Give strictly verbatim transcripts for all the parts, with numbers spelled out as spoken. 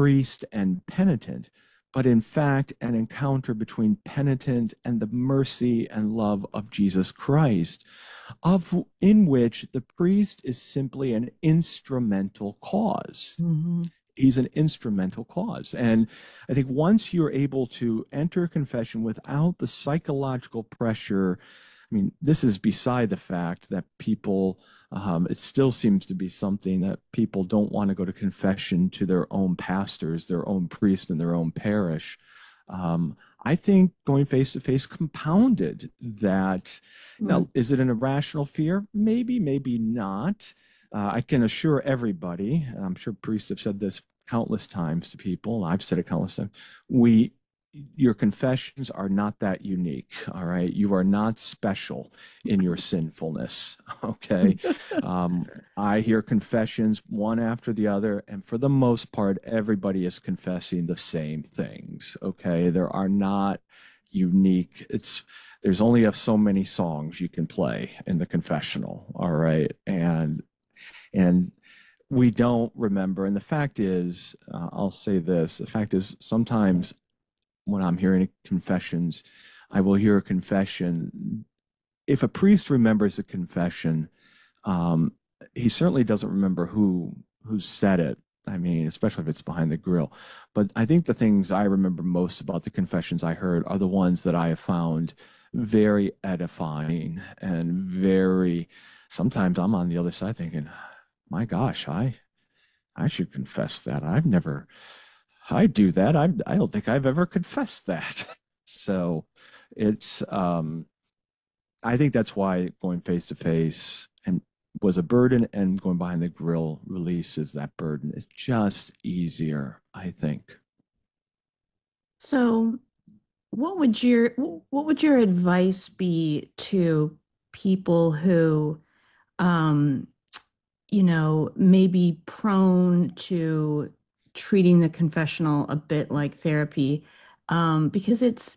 priest and penitent, but in fact an encounter between penitent and the mercy and love of Jesus Christ, of in which the priest is simply an instrumental cause. Mm-hmm. He's an instrumental cause. And I think once you're able to enter confession without the psychological pressure, I mean, this is beside the fact that people, um, it still seems to be something that people don't want to go to confession to their own pastors, their own priest in their own parish. Um, I think going face to face compounded that. Mm. Now, is it an irrational fear? Maybe, maybe not. Uh, I can assure everybody, I'm sure priests have said this countless times to people, I've said it countless times, we, your confessions are not that unique, all right? You are not special in your sinfulness, okay? um, I hear confessions one after the other, and for the most part, everybody is confessing the same things, okay? There are not unique, it's, there's only so many songs you can play in the confessional, all right? And and we don't remember. And the fact is, uh, I'll say this, the fact is sometimes when I'm hearing confessions, I will hear a confession. If a priest remembers a confession, um, he certainly doesn't remember who who said it. I mean, especially if it's behind the grill. But I think the things I remember most about the confessions I heard are the ones that I have found very edifying and very, sometimes I'm on the other side thinking, my gosh, I I should confess that. I've never, I do that. I I don't think I've ever confessed that. So it's um I think that's why going face to face and was a burden, and going behind the grill releases that burden. It's just easier, I think. So, what would your what would your advice be to people who, um, you know, may be prone to treating the confessional a bit like therapy, um, because it's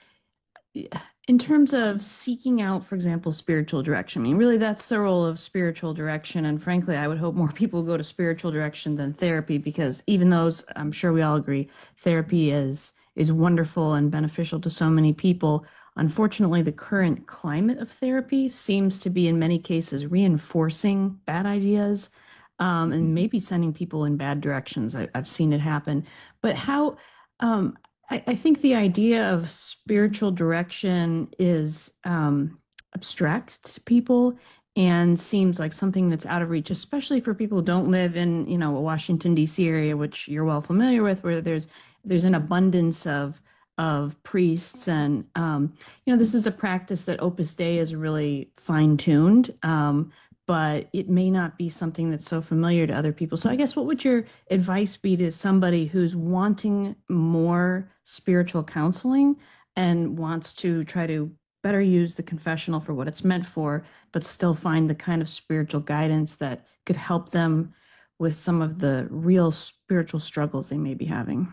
in terms of seeking out, for example, spiritual direction. I mean, really, that's the role of spiritual direction. And frankly, I would hope more people go to spiritual direction than therapy, because even those, I'm sure we all agree, therapy is is wonderful and beneficial to so many people. Unfortunately, the current climate of therapy seems to be, in many cases, reinforcing bad ideas, um, and maybe sending people in bad directions. I, I've seen it happen. But how, um, I, I think the idea of spiritual direction is um, abstract to people and seems like something that's out of reach, especially for people who don't live in, you know, a Washington, D C area, which you're well familiar with, where there's there's an abundance of of priests. And um, you know, this is a practice that Opus Dei is really fine-tuned, um, but it may not be something that's so familiar to other people. So I guess what would your advice be to somebody who's wanting more spiritual counseling and wants to try to better use the confessional for what it's meant for, but still find the kind of spiritual guidance that could help them with some of the real spiritual struggles they may be having?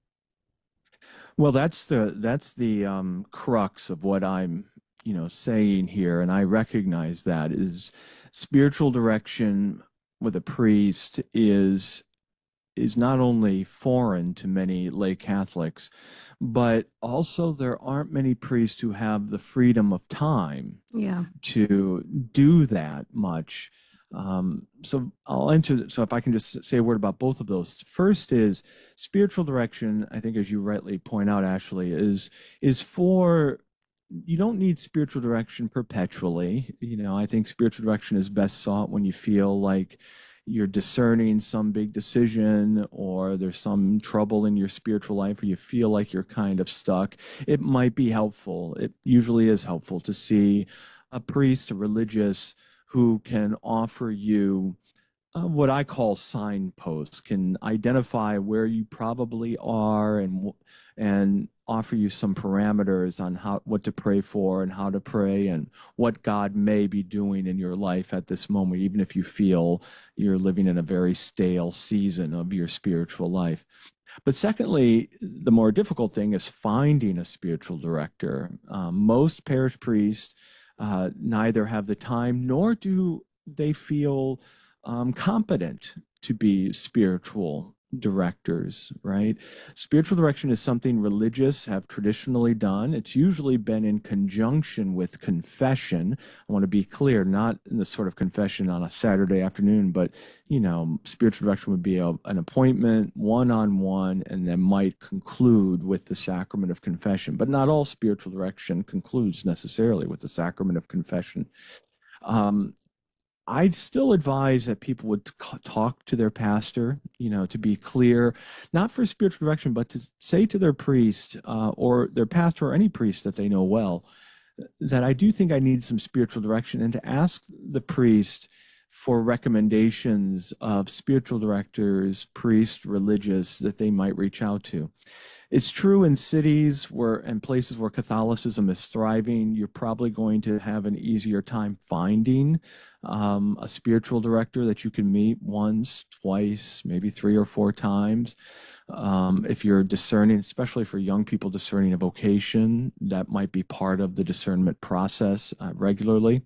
Well, that's the that's the um, crux of what I'm, you know, saying here, and I recognize that is spiritual direction with a priest is is not only foreign to many lay Catholics, but also there aren't many priests who have the freedom of time Yeah. to do that much. Um, so I'll enter. So if I can just say a word about both of those. First is spiritual direction. I think, as you rightly point out, Ashley, is is for, you don't need spiritual direction perpetually. You know, I think spiritual direction is best sought when you feel like you're discerning some big decision, or there's some trouble in your spiritual life, or you feel like you're kind of stuck. It might be helpful. It usually is helpful to see a priest, a religious, who can offer you uh, what I call signposts, can identify where you probably are, and and offer you some parameters on how, what to pray for and how to pray, and what God may be doing in your life at this moment, even if you feel you're living in a very stale season of your spiritual life. But secondly, the more difficult thing is finding a spiritual director. Um, most parish priests uh, neither have the time nor do they feel um, competent to be spiritual directors, right? Spiritual direction is something religious have traditionally done. It's usually been in conjunction with confession. I want to be clear, not in the sort of confession on a Saturday afternoon, but you know, spiritual direction would be a, an appointment, one-on-one, and then might conclude with the sacrament of confession. But not all spiritual direction concludes necessarily with the sacrament of confession. Um, I'd still advise that people would talk to their pastor, you know, to be clear, not for spiritual direction, but to say to their priest uh, or their pastor or any priest that they know well, that I do think I need some spiritual direction, and to ask the priest for recommendations of spiritual directors, priests, religious that they might reach out to. It's true in cities where and places where Catholicism is thriving, you're probably going to have an easier time finding um, a spiritual director that you can meet once, twice, maybe three or four times. Um, if you're discerning, especially for young people discerning a vocation, that might be part of the discernment process uh, regularly.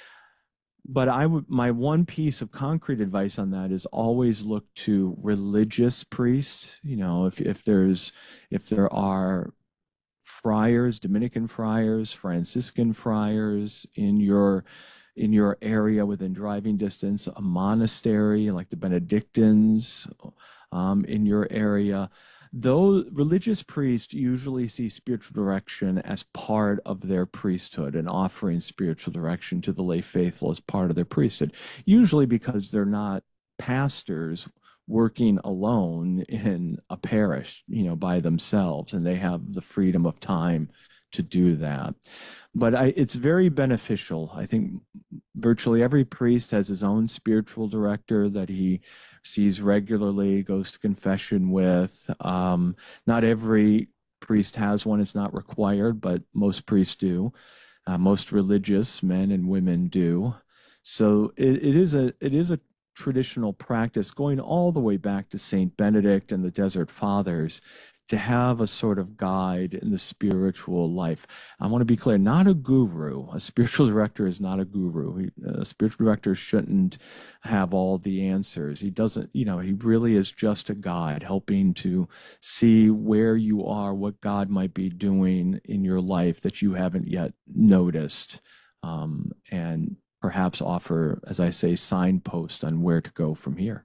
But I would, my one piece of concrete advice on that is always look to religious priests. You know, if if there's if there are friars, Dominican friars, Franciscan friars in your in your area within driving distance, a monastery like the Benedictines um, in your area. Though religious priests usually see spiritual direction as part of their priesthood and offering spiritual direction to the lay faithful as part of their priesthood, usually because they're not pastors working alone in a parish, you know, by themselves, and they have the freedom of time to do that. But I, it's very beneficial. I think virtually every priest has his own spiritual director that he sees regularly, goes to confession with. Um, not every priest has one, it's not required, but most priests do. Uh, most religious men and women do. So it, it is a it is a traditional practice going all the way back to Saint Benedict and the Desert Fathers to have a sort of guide in the spiritual life. I want to be clear, not a guru. A spiritual director is not a guru. A spiritual director shouldn't have all the answers. He doesn't, you know, he really is just a guide, helping to see where you are, what God might be doing in your life that you haven't yet noticed, um, and perhaps offer, as I say, signposts on where to go from here.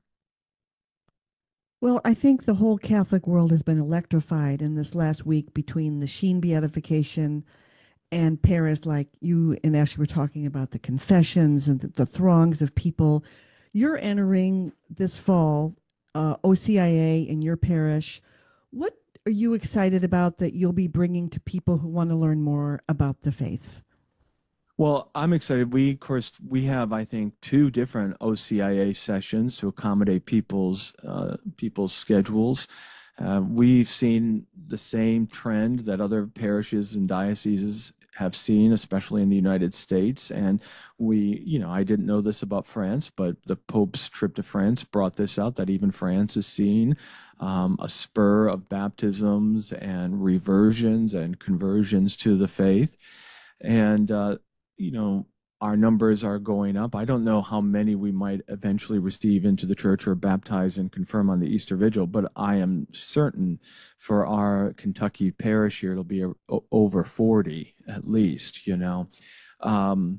Well, I think the whole Catholic world has been electrified in this last week between the Sheen beatification and Paris, like you and Ashley were talking about the confessions and the, the throngs of people. You're entering this fall uh, O C I A in your parish. What are you excited about that you'll be bringing to people who want to learn more about the faith? Well, I'm excited. We, of course, we have, I think, two different O C I A sessions to accommodate people's uh, people's schedules. Uh, we've seen the same trend that other parishes and dioceses have seen, especially in the United States. And we, you know, I didn't know this about France, but the Pope's trip to France brought this out that even France is seeing um, a spur of baptisms and reversions and conversions to the faith. And uh, you know, our numbers are going up. I don't know how many we might eventually receive into the church or baptize and confirm on the Easter Vigil, but I am certain for our Kentucky parish here, it'll be a, over forty at least, you know. Um,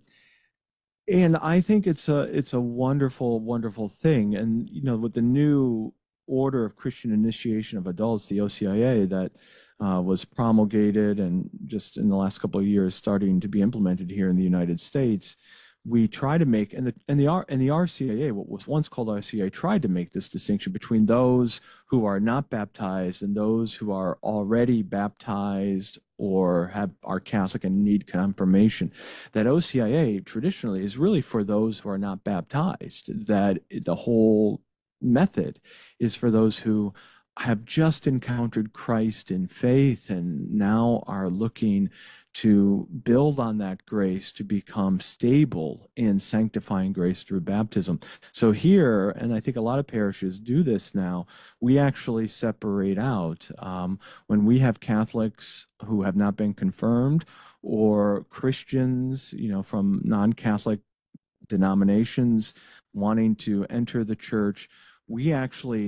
and I think it's a it's a wonderful, wonderful thing. And you know, with the new Order of Christian Initiation of Adults, the O C I A, that uh, was promulgated and just in the last couple of years starting to be implemented here in the United States, we try to make, and the and the R and the R C I A, what was once called R C I A, tried to make this distinction between those who are not baptized and those who are already baptized or have are Catholic and need confirmation. That O C I A traditionally is really for those who are not baptized. That the whole method is for those who have just encountered Christ in faith and now are looking to build on that grace to become stable in sanctifying grace through baptism. So here, and I think a lot of parishes do this now, we actually separate out um, when we have Catholics who have not been confirmed or Christians, you know, from non-Catholic denominations wanting to enter the church, we actually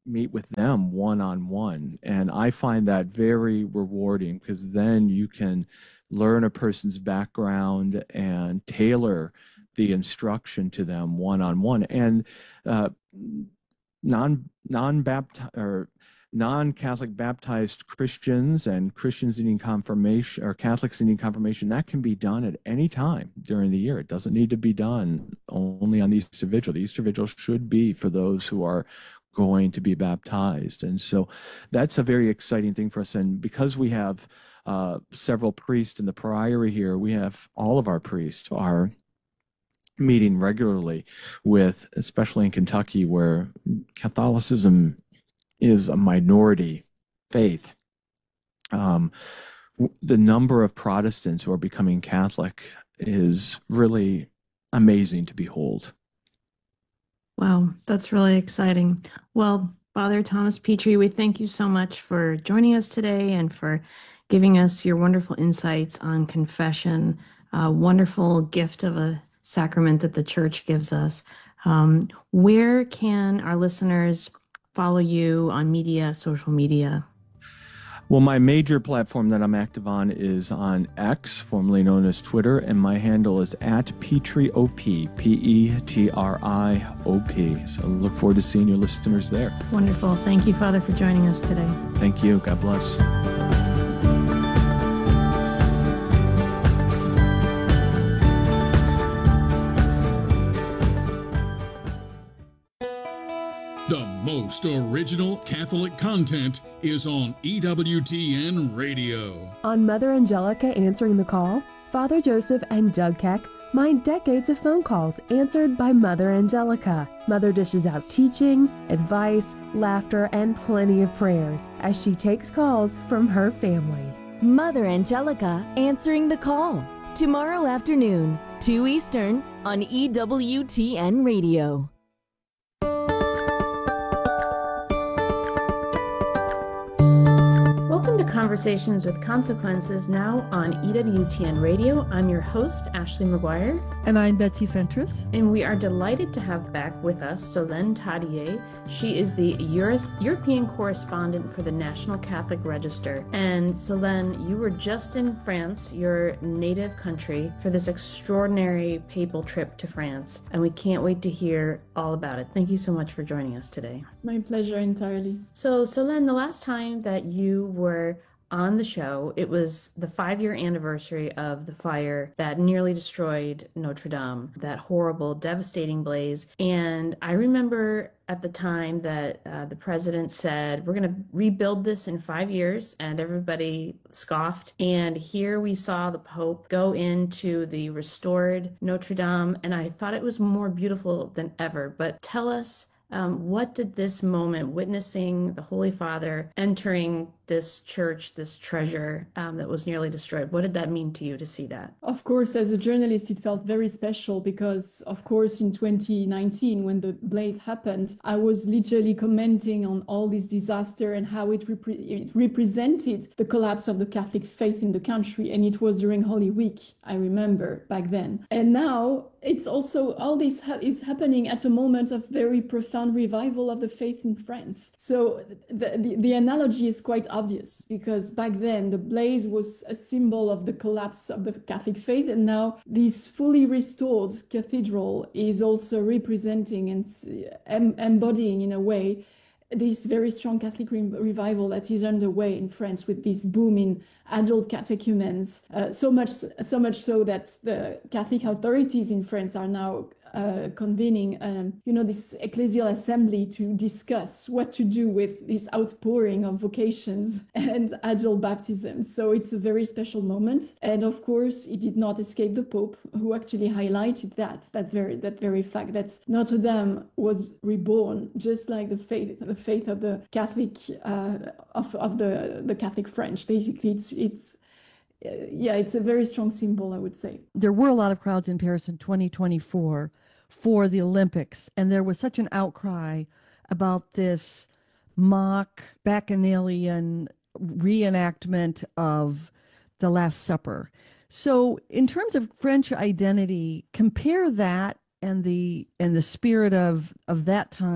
meet with them one on one. And I find that very rewarding because then you can learn a person's background and tailor the instruction to them one on one. And uh, non non baptized or non-Catholic baptized Christians and Christians needing confirmation or Catholics needing confirmation, that can be done at any time during the year. It doesn't need to be done only on the Easter Vigil. The Easter Vigil should be for those who are going to be baptized. And so that's a very exciting thing for us. And because we have uh, several priests in the priory here, we have all of our priests are meeting regularly with, especially in Kentucky, where Catholicism is a minority faith. Um, the number of Protestants who are becoming Catholic is really amazing to behold. Wow, that's really exciting. Well, Father Thomas Petrie, we thank you so much for joining us today and for giving us your wonderful insights on confession, a wonderful gift of a sacrament that the Church gives us. Um, where can our listeners follow you on media, social media? Well, my major platform that I'm active on is on X, formerly known as Twitter, and my handle is at PetrieOP, P E T R I O P. So I look forward to seeing your listeners there. Wonderful. Thank you, Father, for joining us today. Thank you. God bless. The most original Catholic content is on E W T N Radio. On Mother Angelica Answering the Call, Father Joseph and Doug Keck mine decades of phone calls answered by Mother Angelica. Mother dishes out teaching, advice, laughter, and plenty of prayers as she takes calls from her family. Mother Angelica Answering the Call. Tomorrow afternoon, two Eastern, on E W T N Radio. Welcome to Conversations with Consequences, now on E W T N Radio. I'm your host, Ashley McGuire. And I'm Betsy Fentress. And we are delighted to have back with us Solène Tadier. She is the Euro- European correspondent for the National Catholic Register. And Solène, you were just in France, your native country, for this extraordinary papal trip to France. And we can't wait to hear all about it. Thank you so much for joining us today. My pleasure entirely. So, Solène, the last time that you were on the show, it was the five-year anniversary of the fire that nearly destroyed Notre Dame, that horrible, devastating blaze. And I remember at the time that uh, the president said, we're going to rebuild this in five years, and everybody scoffed. And here we saw the Pope go into the restored Notre Dame, and I thought it was more beautiful than ever. But tell us, Um, what did this moment, witnessing the Holy Father entering this church, this treasure um, that was nearly destroyed, what did that mean to you to see that? Of course, as a journalist, it felt very special because, of course, in twenty nineteen, when the blaze happened, I was literally commenting on all this disaster and how it, repre- it represented the collapse of the Catholic faith in the country. And it was during Holy Week, I remember back then. And now it's also, all this ha- is happening at a moment of very profound revival of the faith in France. So the, the, the analogy is quite obvious, because back then the blaze was a symbol of the collapse of the Catholic faith, and now this fully restored cathedral is also representing and em- embodying in a way this very strong Catholic re- revival that is underway in France, with this boom in adult catechumens, uh, so much so much so that the Catholic authorities in France are now uh, convening, um, you know, this ecclesial assembly to discuss what to do with this outpouring of vocations and adult baptism. So it's a very special moment, and of course, it did not escape the Pope, who actually highlighted that that very that very fact that Notre Dame was reborn, just like the faith the faith of the Catholic uh, of of the the Catholic French. Basically, it's it's. Yeah, it's a very strong symbol, I would say. There were a lot of crowds in Paris in twenty twenty-four for the Olympics, and there was such an outcry about this mock bacchanalian reenactment of the Last Supper. So in terms of French identity, compare that and the and the spirit of, of that time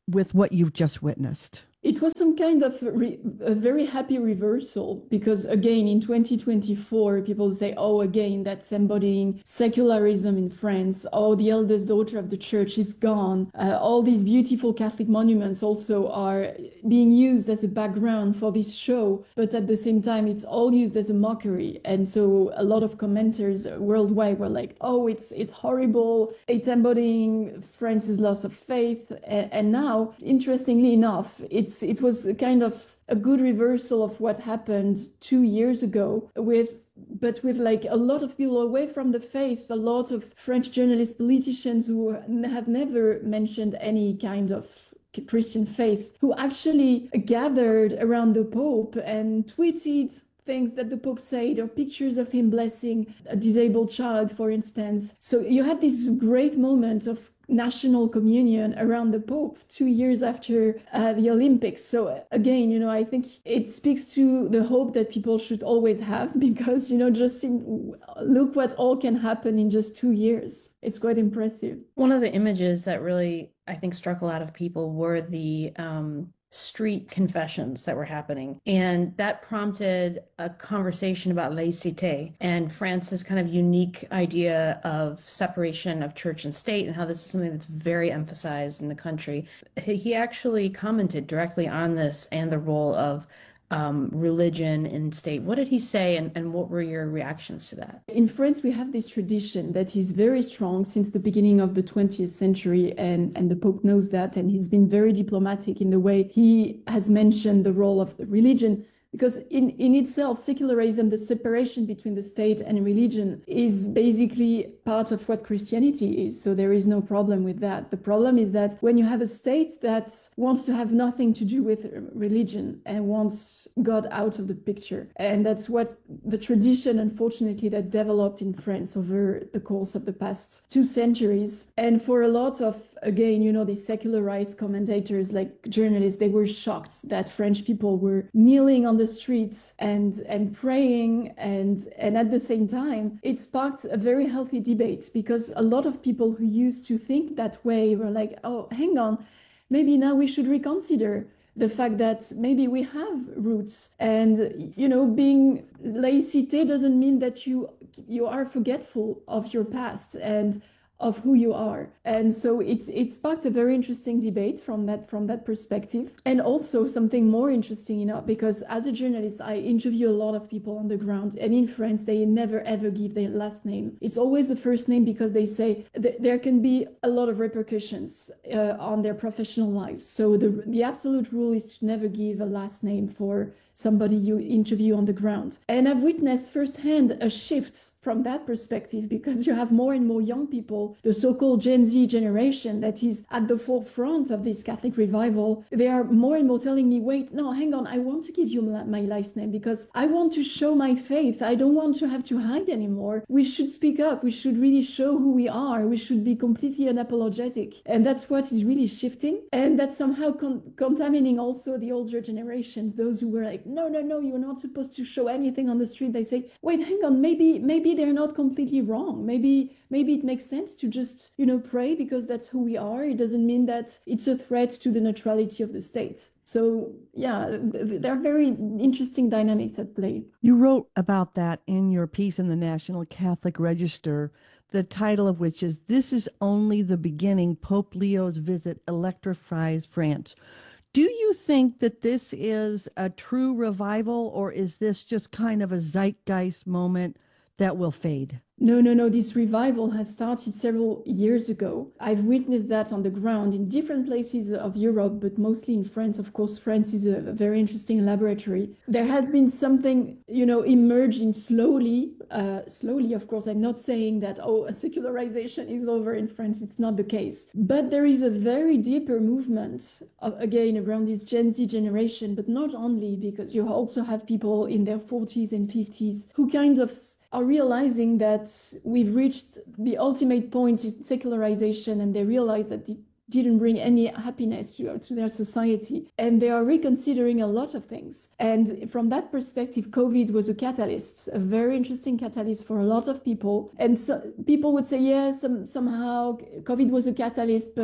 with what you've just witnessed? It was some kind of re- a very happy reversal because, again, in twenty twenty-four, people say, oh, again, that's embodying secularism in France. Oh, the eldest daughter of the church is gone. Uh, all these beautiful Catholic monuments also are being used as a background for this show. But at the same time, it's all used as a mockery. And so a lot of commenters worldwide were like, oh, it's it's horrible. It's embodying France's loss of faith. And, and now, interestingly enough, it's it was kind of a good reversal of what happened two years ago with but with like a lot of people away from the faith, a lot of French journalists, politicians who have never mentioned any kind of Christian faith, who actually gathered around the Pope and tweeted things that the Pope said, or pictures of him blessing a disabled child, for instance. So you had this great moment of national communion around the Pope two years after uh, the Olympics. So again, you know, I think it speaks to the hope that people should always have, because, you know, just in, look what all can happen in just two years. It's quite impressive. One of the images that really, I think, struck a lot of people were the um, street confessions that were happening. And that prompted a conversation about laïcité and France's kind of unique idea of separation of church and state, and how this is something that's very emphasized in the country. He actually commented directly on this and the role of Um, religion and state. What did he say, and, and what were your reactions to that? In France, we have this tradition that is very strong since the beginning of the twentieth century, and, and the Pope knows that, and he's been very diplomatic in the way he has mentioned the role of the religion. Because in, in itself, secularism, the separation between the state and religion, is basically part of what Christianity is. So there is no problem with that. The problem is that when you have a state that wants to have nothing to do with religion and wants God out of the picture. And that's what the tradition, unfortunately, that developed in France over the course of the past two centuries. And for a lot of, again, you know, these secularized commentators, like journalists, they were shocked that French people were kneeling on the streets and and praying, and and at the same time it sparked a very healthy debate, because a lot of people who used to think that way were like, oh, hang on, maybe now we should reconsider the fact that maybe we have roots, and, you know, being laïcité doesn't mean that you you are forgetful of your past and of who you are. And so it's it sparked a very interesting debate from that from that perspective. And also something more interesting, you know, because as a journalist, I interview a lot of people on the ground, and in France, they never ever give their last name. It's always the first name, because they say th- there can be a lot of repercussions uh, on their professional lives. So the the absolute rule is to never give a last name for somebody you interview on the ground. And I've witnessed firsthand a shift from that perspective, because you have more and more young people, the so-called Gen Z generation that is at the forefront of this Catholic revival. They are more and more telling me, wait, no, hang on, I want to give you my last name because I want to show my faith. I don't want to have to hide anymore. We should speak up. We should really show who we are. We should be completely unapologetic. And that's what is really shifting. And that's somehow con- contaminating also the older generations, those who were like, no, no, no, you're not supposed to show anything on the street. They say, wait, hang on, maybe, maybe they're not completely wrong. Maybe, maybe it makes sense to just, you know, pray because that's who we are. It doesn't mean that it's a threat to the neutrality of the state. So, yeah, there are very interesting dynamics at play. You wrote about that in your piece in the National Catholic Register, the title of which is, "This is Only the Beginning, Pope Leo's Visit Electrifies France." Do you think that this is a true revival, or is this just kind of a zeitgeist moment that will fade? No, no, no. This revival has started several years ago. I've witnessed that on the ground in different places of Europe, but mostly in France. Of course, France is a very interesting laboratory. There has been something, you know, emerging slowly. Uh, slowly, of course, I'm not saying that, oh, secularization is over in France. It's not the case. But there is a very deeper movement, of, again, around this Gen Z generation, but not only, because you also have people in their forties and fifties who kind of are realizing that we've reached the ultimate point in secularization, and they realize that it didn't bring any happiness to, to their society. And they are reconsidering a lot of things. And from that perspective, COVID was a catalyst, a very interesting catalyst for a lot of people. And so people would say, yes, some, somehow COVID was a catalyst, but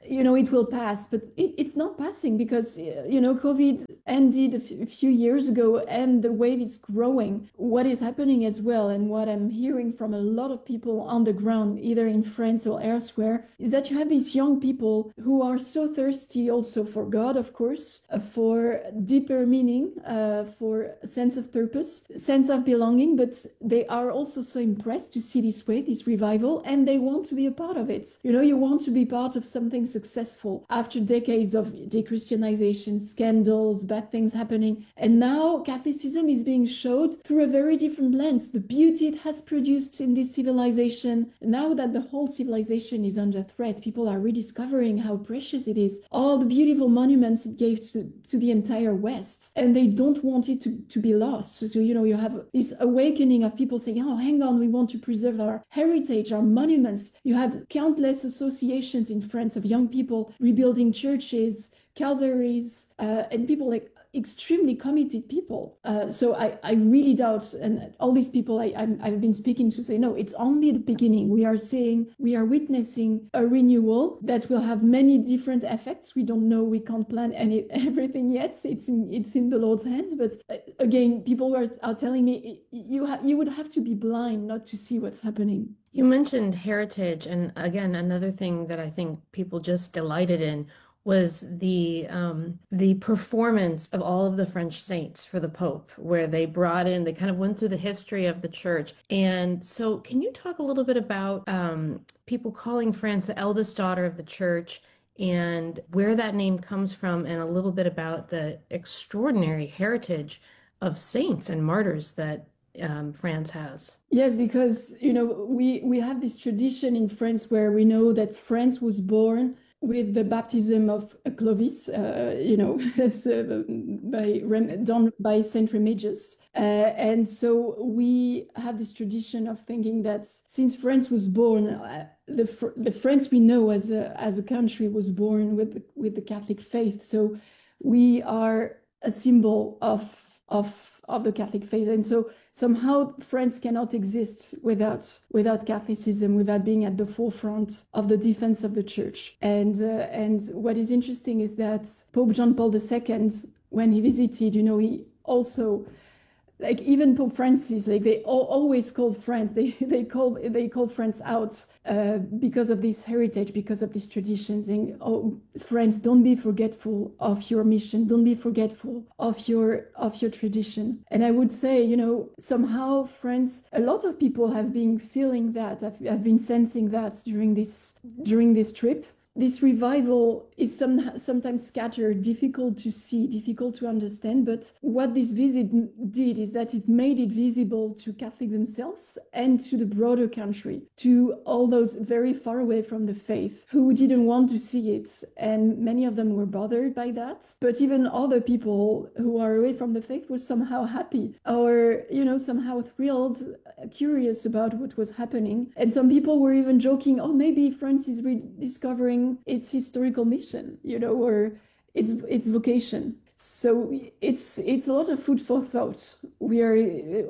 you know, it will pass, but it, it's not passing because, you know, COVID ended a, f- a few years ago and the wave is growing. What is happening as well, and what I'm hearing from a lot of people on the ground, either in France or elsewhere, is that you have these young people who are so thirsty also for God, of course, uh, for deeper meaning, uh, for a sense of purpose, sense of belonging, but they are also so impressed to see this wave, this revival, and they want to be a part of it. You know, you want to be part of something successful after decades of dechristianization, scandals, bad things happening. And now Catholicism is being showed through a very different lens. The beauty it has produced in this civilization. Now that the whole civilization is under threat, people are rediscovering how precious it is. All the beautiful monuments it gave to, to the entire West. And they don't want it to, to be lost. So, so, you know, you have this awakening of people saying, oh, hang on, we want to preserve our heritage, our monuments. You have countless associations in France of young people rebuilding churches, Calvaries, uh, and people like extremely committed people. Uh, so I, I really doubt, and all these people I, I'm, I've been speaking to say, no, it's only the beginning. We are seeing, we are witnessing a renewal that will have many different effects. We don't know, we can't plan any everything yet. It's in, it's in the Lord's hands. But uh, again, people are, are telling me, you, ha- you would have to be blind not to see what's happening. You mentioned heritage, and again, another thing that I think people just delighted in was the um, the performance of all of the French saints for the Pope, where they brought in, they kind of went through the history of the church. And so can you talk a little bit about um, people calling France the eldest daughter of the church, and where that name comes from, and a little bit about the extraordinary heritage of saints and martyrs that um, France has? Yes, because, you know, we, we have this tradition in France where we know that France was born with the baptism of Clovis, uh, you know, so by, done by Saint Remigius. Uh, and so we have this tradition of thinking that since France was born, uh, the the France we know as a, as a country was born with, with the Catholic faith. So we are a symbol of, of, of the Catholic faith. And so somehow France cannot exist without without Catholicism, without being at the forefront of the defense of the church. And uh, and what is interesting is that Pope John Paul the Second, when he visited, you know, he also, like even Pope Francis, like they all, always called France, they they call they call France out uh, because of this heritage, because of these traditions. Saying, oh, France, don't be forgetful of your mission, don't be forgetful of your of your tradition. And I would say, you know, somehow France, a lot of people have been feeling that, have, have been sensing that during this during this trip. This revival is some, sometimes scattered, difficult to see, difficult to understand. But what this visit did is that it made it visible to Catholics themselves and to the broader country, to all those very far away from the faith who didn't want to see it. And many of them were bothered by that. But even other people who are away from the faith were somehow happy or, you know, somehow thrilled, curious about what was happening. And some people were even joking, oh, maybe France is rediscovering its historical mission, you know, or its its vocation. So it's it's a lot of food for thought. We are,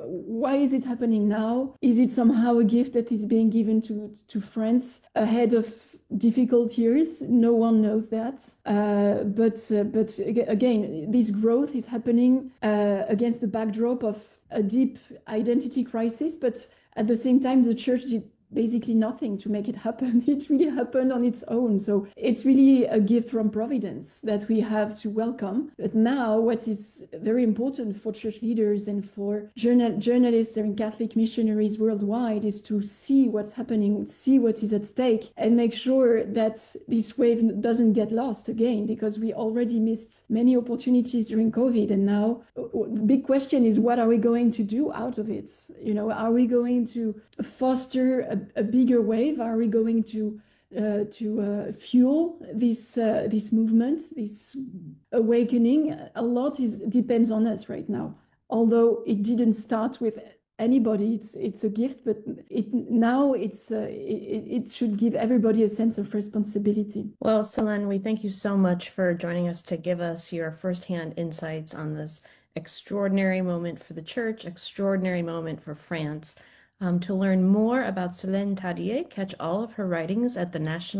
why is it happening now? Is it somehow a gift that is being given to to France ahead of difficult years? No one knows that. Uh, but uh, but again, this growth is happening uh, against the backdrop of a deep identity crisis. But at the same time, the church did basically nothing to make it happen. It really happened on its own. So it's really a gift from Providence that we have to welcome. But now what is very important for church leaders and for journal journalists and Catholic missionaries worldwide is to see what's happening, see what is at stake, and make sure that this wave doesn't get lost again, because we already missed many opportunities during COVID. And now the big question is, what are we going to do out of it? You know, are we going to foster a A, a bigger wave? Are we going to uh, to uh, fuel this uh, this movement, this awakening? A lot is depends on us right now. Although it didn't start with anybody, it's it's a gift, but it now it's uh, it, it should give everybody a sense of responsibility. Well, Solène, we thank you so much for joining us to give us your firsthand insights on this extraordinary moment for the church, extraordinary moment for France. Um, to learn more about Solène Tadier, catch all of her writings at the National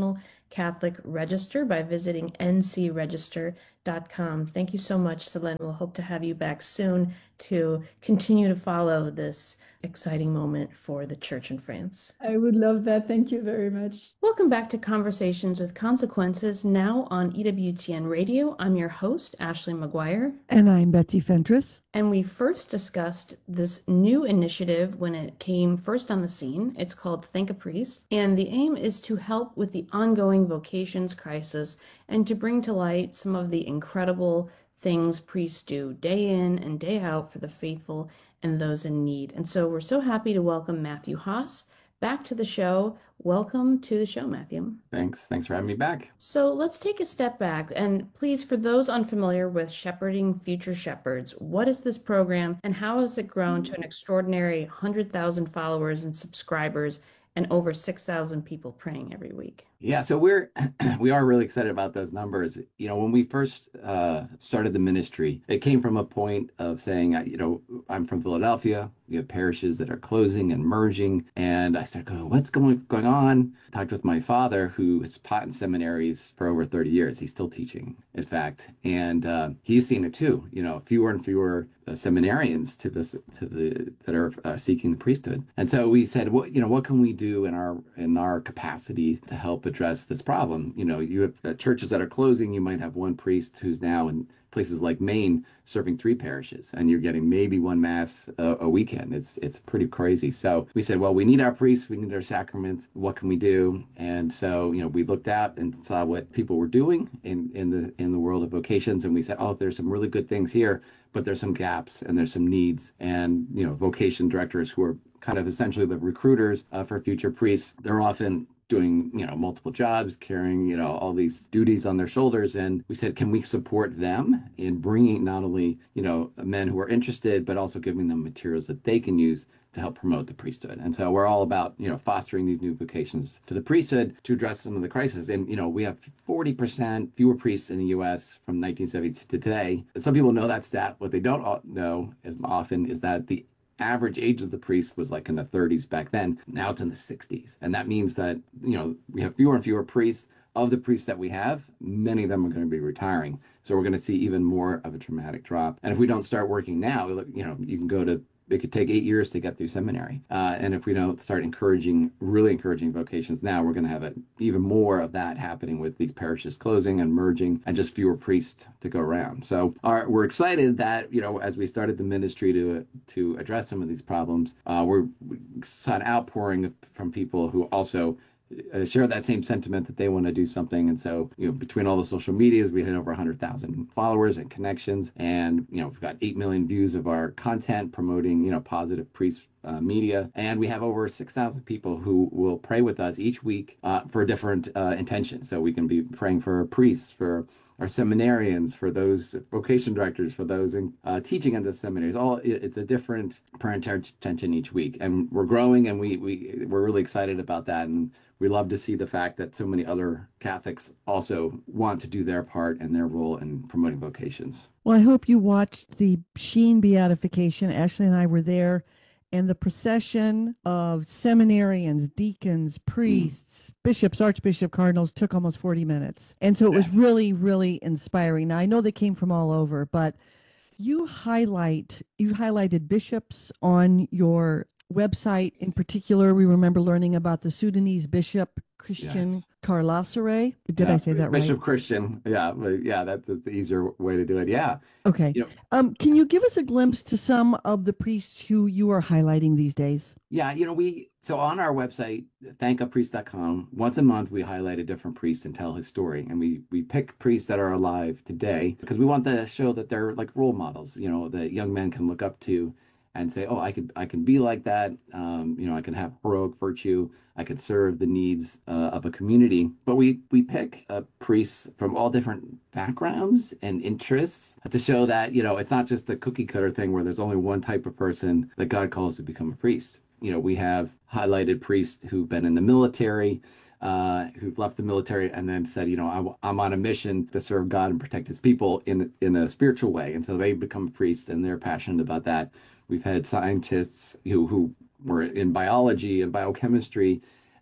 Catholic Register by visiting n c register dot com. Thank you so much, Selene. We'll hope to have you back soon to continue to follow this exciting moment for the Church in France. I would love that. Thank you very much. Welcome back to Conversations with Consequences, now on E W T N Radio. I'm your host, Ashley McGuire. And I'm Betsy Fentress. And we first discussed this new initiative when it came first on the scene. It's called Thank a Priest. And the aim is to help with the ongoing vocations crisis and to bring to light some of the incredible things priests do day in and day out for the faithful and those in need. And so we're so happy to welcome Matthew Haas back to the show. Welcome to the show, Matthew. Thanks. Thanks for having me back. So let's take a step back. And please, for those unfamiliar with Shepherding Future Shepherds, what is this program and how has it grown to an extraordinary one hundred thousand followers and subscribers and over six thousand people praying every week? Yeah, so we're we are really excited about those numbers. You know, when we first uh, started the ministry, it came from a point of saying, uh, you know, I'm from Philadelphia. We have parishes that are closing and merging, and I started going, what's going going on? I talked with my father, who has taught in seminaries for over thirty years. He's still teaching, in fact, and uh, he's seen it too. You know, fewer and fewer uh, seminarians to this to the that are uh, seeking the priesthood, and so we said, what you know, what can we do in our in our capacity to help address this problem? You know, you have uh, churches that are closing. You might have one priest who's now in places like Maine serving three parishes, and you're getting maybe one mass a, a weekend. It's it's pretty crazy. So we said, well, we need our priests, we need our sacraments. What can we do? And so, you know, we looked out and saw what people were doing in in the in the world of vocations, and we said, oh, there's some really good things here, but there's some gaps and there's some needs. And you know, vocation directors who are kind of essentially the recruiters uh, for future priests, they're often doing, you know, multiple jobs, carrying, you know, all these duties on their shoulders. And we said, can we support them in bringing not only, you know, men who are interested, but also giving them materials that they can use to help promote the priesthood. And so we're all about, you know, fostering these new vocations to the priesthood to address some of the crises. And, you know, we have forty percent fewer priests in the U S from nineteen seventy to today. And some people know that stat. What they don't know as often is that the average age of the priest was like in the thirties back then. Now it's in the sixties. And that means that, you know, we have fewer and fewer priests. Of the priests that we have, many of them are going to be retiring. So we're going to see even more of a dramatic drop. And if we don't start working now, you know, you can go to, it could take eight years to get through seminary. Uh, and if we don't start encouraging, really encouraging vocations now, we're going to have a, even more of that happening with these parishes closing and merging and just fewer priests to go around. So our, we're excited that, you know, as we started the ministry to to address some of these problems, uh, we're, we saw an outpouring from people who also Uh, share that same sentiment that they want to do something. And so, you know, between all the social medias, we had over one hundred thousand followers and connections. And, you know, we've got eight million views of our content promoting, you know, positive priest uh, media. And we have over six thousand people who will pray with us each week uh, for different uh, intentions. So we can be praying for priests, for our seminarians, for those vocation directors, for those in, uh, teaching in the seminaries. All it, it's a different prayer intention each week, and we're growing, and we we we're really excited about that, and we love to see the fact that so many other Catholics also want to do their part and their role in promoting vocations. Well, I hope you watched the Sheen beatification. Ashley and I were there. And the procession of seminarians, deacons, priests, mm. bishops, archbishop, cardinals took almost forty minutes. And so it yes. was really, really inspiring. Now, I know they came from all over, but you highlight, you highlighted bishops on your website. In particular, we remember learning about the Sudanese bishop, Christian yes. Karlasare. Did yeah, I say that Bishop right? Bishop Christian. Yeah, yeah, that's the easier way to do it. Yeah. Okay. You know, um, can you give us a glimpse to some of the priests who you are highlighting these days? Yeah, you know, we, so on our website, thank a priest dot com, once a month we highlight a different priest and tell his story. And we, we pick priests that are alive today because we want to show that they're like role models, you know, that young men can look up to and say, oh, I could I can be like that. Um, you know, I can have heroic virtue. I could serve the needs uh, of a community. But we we pick uh, priests from all different backgrounds and interests to show that, you know, it's not just a cookie cutter thing where there's only one type of person that God calls to become a priest. You know, we have highlighted priests who've been in the military, uh, who've left the military and then said, you know, I, I'm on a mission to serve God and protect his people in in a spiritual way. And so they become priests and they're passionate about that. We've had scientists who, who were in biology and biochemistry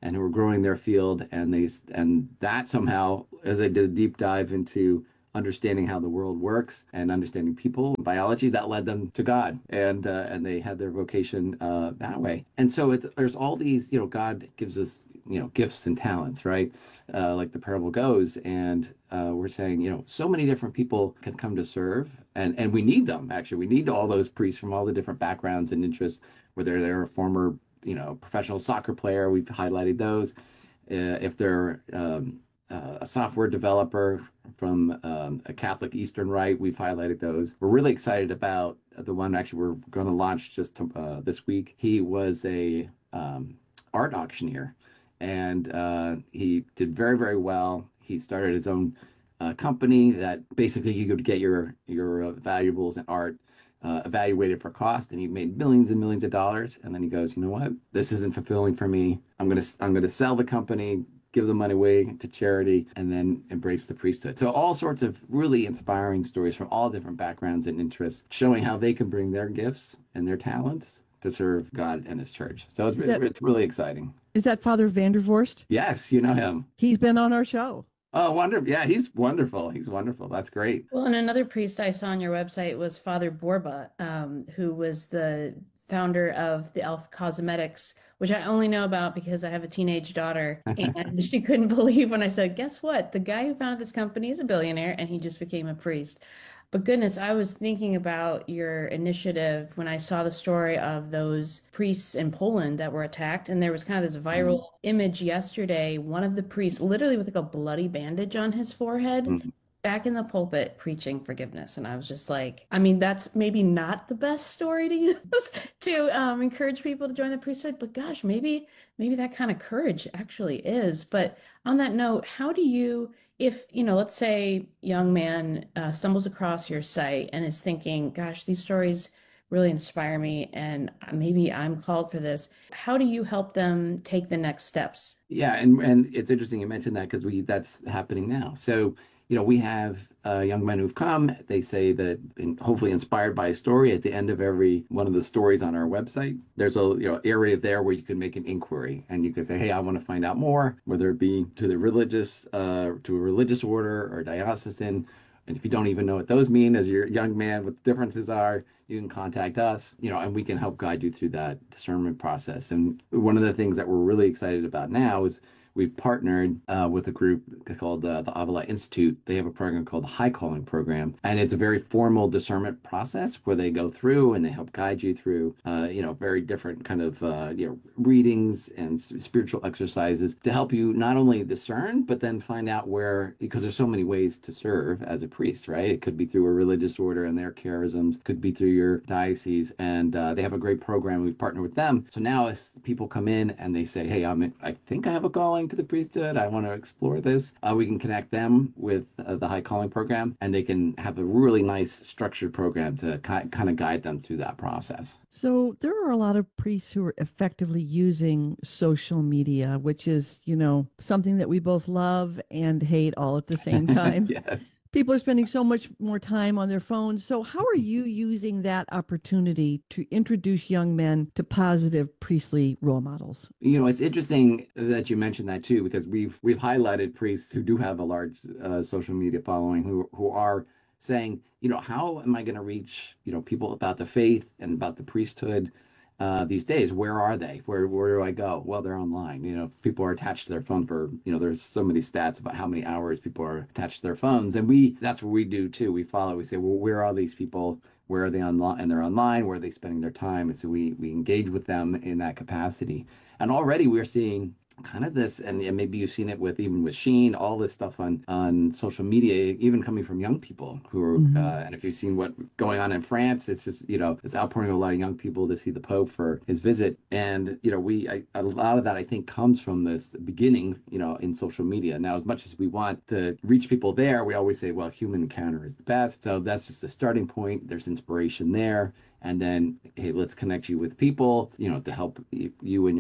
and who were growing their field. And they and that somehow, as they did a deep dive into understanding how the world works and understanding people and biology, that led them to God, and uh, and they had their vocation uh, that way. And so it's there's all these, you know, God gives us, you know, gifts and talents, right? Uh, like the parable goes, and uh, we're saying, you know, so many different people can come to serve, and and we need them. Actually, we need all those priests from all the different backgrounds and interests, whether they're a former, you know, professional soccer player, we've highlighted those. Uh, if they're um, uh, a software developer from um, a Catholic Eastern Rite, we've highlighted those. We're really excited about the one actually we're going to launch just to, uh, this week. He was a um, art auctioneer, and uh, he did very, very well. He started his own uh, company that basically you could get your your uh, valuables and art uh, evaluated for cost, and he made millions and millions of dollars. And then he goes, you know what? This isn't fulfilling for me. I'm gonna I'm gonna sell the company, give the money away to charity, and then embrace the priesthood. So all sorts of really inspiring stories from all different backgrounds and interests, showing how they can bring their gifts and their talents to serve God and his church. So it's, that, it's really exciting. Is that Father Vandervorst? Yes, you know him. He's been on our show. Oh, wonderful. Yeah, he's wonderful. He's wonderful. That's great. Well, and another priest I saw on your website was Father Borba, um, who was the founder of the Elf Cosmetics, which I only know about because I have a teenage daughter, and she couldn't believe when I said, guess what? The guy who founded this company is a billionaire, and he just became a priest. But goodness, I was thinking about your initiative when I saw the story of those priests in Poland that were attacked. And there was kind of this viral mm. image yesterday, one of the priests literally with like a bloody bandage on his forehead, mm. back in the pulpit preaching forgiveness. And I was just like, I mean, that's maybe not the best story to use to um, encourage people to join the priesthood, but gosh, maybe, maybe that kind of courage actually is. But on that note, how do you, if, you know, let's say young man uh, stumbles across your site and is thinking, gosh, these stories really inspire me and maybe I'm called for this. How do you help them take the next steps? Yeah, and, and it's interesting you mentioned that because we that's happening now. So, you know, we have uh, young men who've come. They say that, in, hopefully inspired by a story, at the end of every one of the stories on our website, there's a you know area there where you can make an inquiry, and you can say, "Hey, I want to find out more," whether it be to the religious, uh, to a religious order or diocesan. And if you don't even know what those mean, as your young man, what the differences are, you can contact us, you know, and we can help guide you through that discernment process. And one of the things that we're really excited about now is we've partnered uh, with a group called uh, the Avila Institute. They have a program called the High Calling Program, and it's a very formal discernment process where they go through and they help guide you through, uh, you know, very different kind of, uh, you know, readings and spiritual exercises to help you not only discern, but then find out where, because there's so many ways to serve as a priest, right? It could be through a religious order and their charisms, could be through your diocese, and uh, they have a great program. We've partnered with them. So now if people come in and they say, hey, I'm, I think I have a calling to the priesthood, I want to explore this, uh, we can connect them with uh, the High Calling Program, and they can have a really nice structured program to ki- kind of guide them through that process. So there are a lot of priests who are effectively using social media, which is, you know, something that we both love and hate all at the same time. Yes. People are spending so much more time on their phones. So how are you using that opportunity to introduce young men to positive priestly role models? You know, it's interesting that you mentioned that too, because we've we've highlighted priests who do have a large uh, social media following who who are saying, you know, how am I going to reach, you know, people about the faith and about the priesthood uh, these days? Where are they? Where where do I go? Well, they're online. You know, people are attached to their phone for, you know, there's so many stats about how many hours people are attached to their phones. And we, that's what we do too. We follow, we say, well, where are these people? Where are they online? And they're online. Where are they spending their time? And so we, we engage with them in that capacity. And already we're seeing kind of this, and, and maybe you've seen it with even with Sheen, all this stuff on on social media, even coming from young people who are, mm-hmm. uh, and if you've seen what going on in France, it's just, you know, it's outpouring of a lot of young people to see the Pope for his visit. And, you know, we, I, a lot of that I think comes from this beginning, you know, in social media. Now, as much as we want to reach people there, we always say, well, human encounter is the best. So that's just the starting point. There's inspiration there. And then, hey, let's connect you with people, you know, to help you and your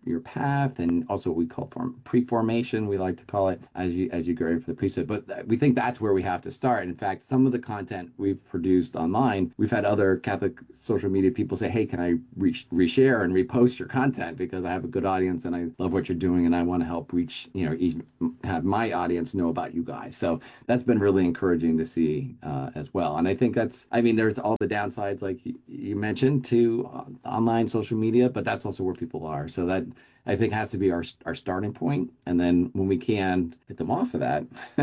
your path, and also what we call form pre-formation, we like to call it, as you as you get ready for the priesthood. But we think that's where we have to start. In fact, some of the content we've produced online, we've had other Catholic social media people say, hey, can I re- reshare and repost your content because I have a good audience and I love what you're doing and I want to help reach, you know, even have my audience know about you guys. So that's been really encouraging to see uh, as well. And I think that's, I mean, there's all the downsides like you, you mentioned to uh, online social media, but that's also where people are. So that I think has to be our our starting point, and then when we can get them off of that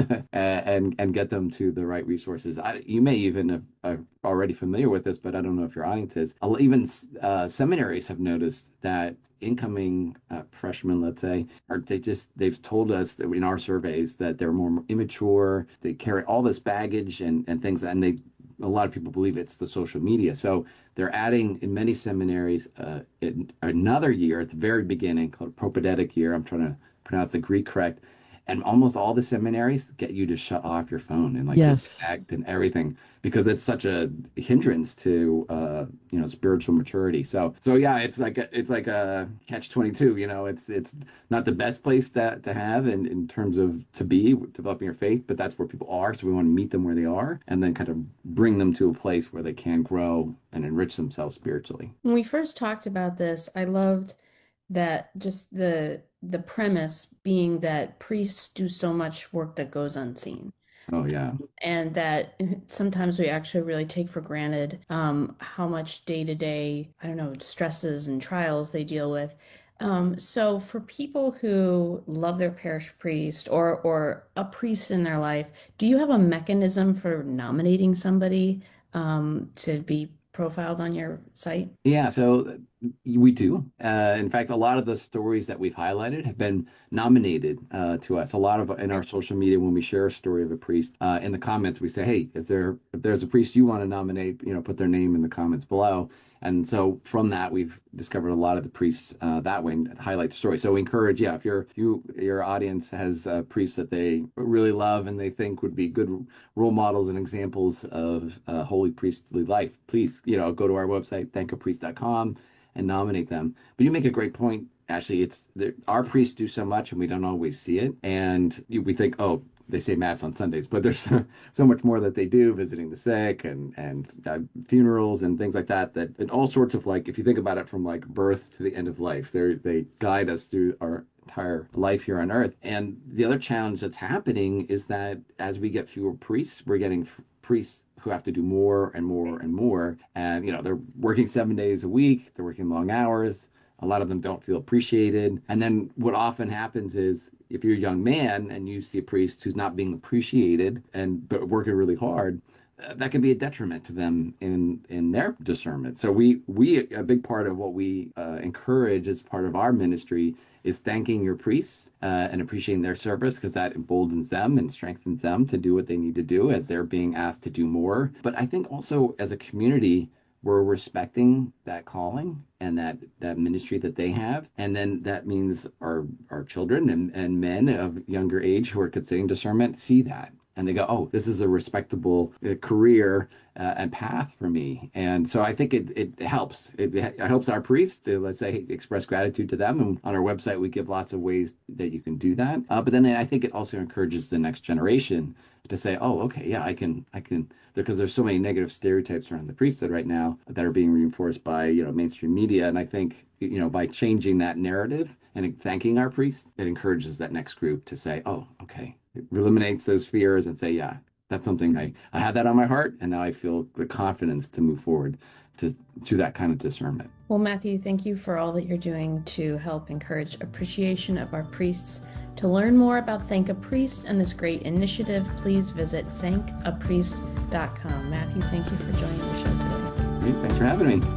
and and get them to the right resources. I, you may even have are already familiar with this, but I don't know if your audience is. Even uh, seminaries have noticed that incoming uh, freshmen, let's say, are they just they've told us that in our surveys that they're more immature. They carry all this baggage and and things, and they. A lot of people believe it's the social media. So they're adding in many seminaries uh, in another year at the very beginning called propedeutic year. I'm trying to pronounce the Greek correct. And almost all the seminaries get you to shut off your phone and like Yes. disconnect and everything because it's such a hindrance to uh, you know spiritual maturity. So so yeah, it's like a, it's like a catch twenty-two. You know, it's it's not the best place to to have in in terms of to be developing your faith, but that's where people are. So we want to meet them where they are and then kind of bring them to a place where they can grow and enrich themselves spiritually. When we first talked about this, I loved that just the the premise being that priests do so much work that goes unseen, Oh yeah. and that sometimes we actually really take for granted um, how much day to day, I don't know, stresses and trials they deal with. Um, so for people who love their parish priest or or a priest in their life, do you have a mechanism for nominating somebody um, to be profiled on your site? Yeah, so we do. Uh, in fact, a lot of the stories that we've highlighted have been nominated uh, to us. A lot of in our social media, when we share a story of a priest, uh, in the comments we say, "Hey, is there if there's a priest you want to nominate, you know, put their name in the comments below." And so from that, we've discovered a lot of the priests uh, that way and highlight the story. So we encourage, yeah, if your you your audience has uh, priests that they really love and they think would be good role models and examples of uh, holy priestly life, please, you know, go to our website, thank a priest dot com, and nominate them. But you make a great point, Ashley. It's there, our priests do so much and we don't always see it. And you, we think, oh, they say mass on Sundays, but there's so, so much more that they do, visiting the sick and and uh, funerals and things like that. That and all sorts of like, if you think about it, from like birth to the end of life, they they guide us through our entire life here on earth. And the other challenge that's happening is that as we get fewer priests, we're getting f- priests who have to do more and more and more. And you know, they're working seven days a week, they're working long hours. A lot of them don't feel appreciated. And then what often happens is if you're a young man and you see a priest who's not being appreciated and but working really hard, uh, that can be a detriment to them in in their discernment. So we we a big part of what we uh, encourage as part of our ministry is thanking your priests uh, and appreciating their service, because that emboldens them and strengthens them to do what they need to do as they're being asked to do more. But I think also as a community, we're respecting that calling and that that ministry that they have. And then that means our our children and, and men of younger age who are considering discernment see that. And they go, oh, this is a respectable uh, career uh, and path for me. And so I think it, it helps. It, it helps our priests to, let's say, express gratitude to them. And on our website, we give lots of ways that you can do that. Uh, but then I think it also encourages the next generation to say, oh, okay, yeah, I can, I can, because there's so many negative stereotypes around the priesthood right now that are being reinforced by, you know, mainstream media. And I think, you know, by changing that narrative and thanking our priests, it encourages that next group to say, oh, okay, it eliminates those fears and say, yeah, that's something I, I had that on my heart. And now I feel the confidence to move forward to, to that kind of discernment. Well, Matthew, thank you for all that you're doing to help encourage appreciation of our priests. To learn more about Thank a Priest and this great initiative, please visit thank a priest dot com. Matthew, thank you for joining the show today. Great, thanks for having me.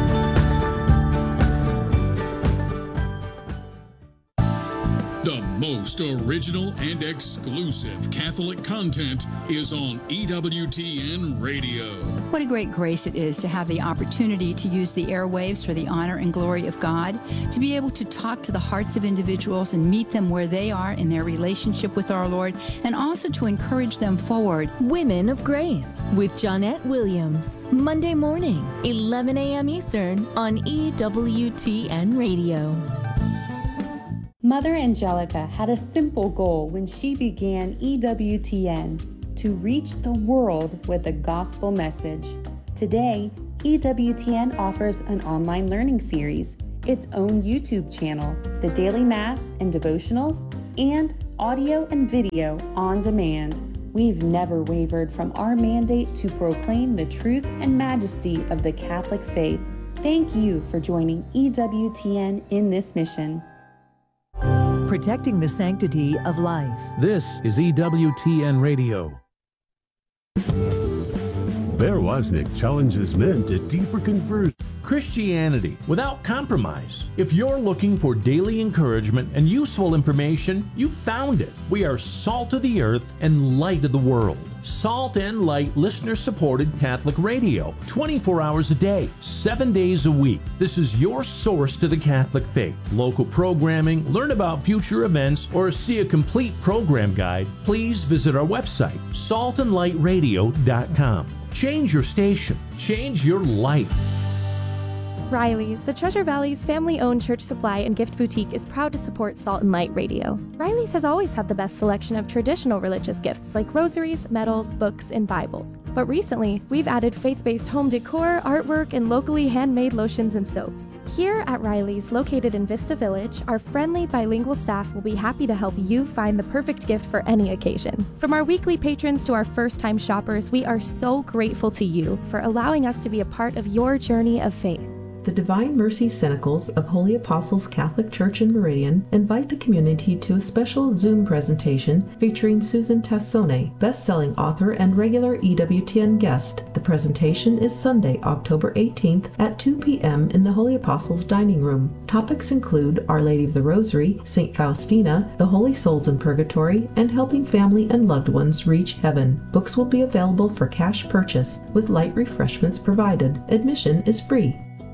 The most original and exclusive Catholic content is on E W T N Radio. What a great grace it is to have the opportunity to use the airwaves for the honor and glory of God, to be able to talk to the hearts of individuals and meet them where they are in their relationship with our Lord, and also to encourage them forward. Women of Grace with Johnnette Williams. Monday morning, eleven a.m. Eastern on E W T N Radio. Mother Angelica had a simple goal when she began E W T N: to reach the world with the gospel message. Today, E W T N offers an online learning series, its own YouTube channel, the daily mass and devotionals, and audio and video on demand. We've never wavered from our mandate to proclaim the truth and majesty of the Catholic faith. Thank you for joining E W T N in this mission. Protecting the sanctity of life. This is E W T N Radio. Bear Wozniak challenges men to deeper conversion. Christianity without compromise. If you're looking for daily encouragement and useful information, you found it. We are salt of the earth and light of the world. Salt and Light listener-supported Catholic radio, twenty-four hours a day, seven days a week. This is your source to the Catholic faith. Local programming, learn about future events, or see a complete program guide, please visit our website, salt and light radio dot com. Change your station. Change your life. Riley's, the Treasure Valley's family-owned church supply and gift boutique, is proud to support Salt and Light Radio. Riley's has always had the best selection of traditional religious gifts like rosaries, medals, books, and Bibles. But recently, we've added faith-based home decor, artwork, and locally handmade lotions and soaps. Here at Riley's, located in Vista Village, our friendly bilingual staff will be happy to help you find the perfect gift for any occasion. From our weekly patrons to our first-time shoppers, we are so grateful to you for allowing us to be a part of your journey of faith. The Divine Mercy Cenacles of Holy Apostles Catholic Church in Meridian invite the community to a special Zoom presentation featuring Susan Tassone, best-selling author and regular E W T N guest. The presentation is Sunday, October eighteenth at two p.m. in the Holy Apostles Dining Room. Topics include Our Lady of the Rosary, Saint Faustina, the Holy Souls in Purgatory, and helping family and loved ones reach heaven. Books will be available for cash purchase, with light refreshments provided. Admission is free.